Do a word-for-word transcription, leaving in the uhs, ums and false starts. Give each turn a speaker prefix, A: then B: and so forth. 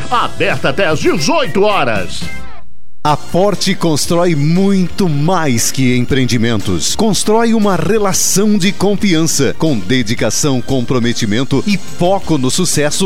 A: aberta até às dezoito horas.
B: A Forte constrói muito mais que empreendimentos. Constrói uma relação de confiança, com dedicação, comprometimento e foco no sucesso